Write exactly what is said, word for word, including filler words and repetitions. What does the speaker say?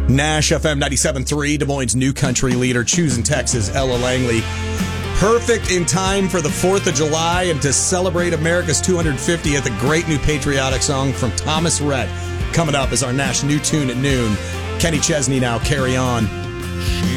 Nash F M ninety-seven point three, Des Moines' new country leader, choosing Texas, Ella Langley. Perfect in time for the fourth of July and to celebrate America's two hundred fiftieth, a great new patriotic song from Thomas Rhett. Coming up is our Nash new tune at noon. Kenny Chesney now, Carry On. She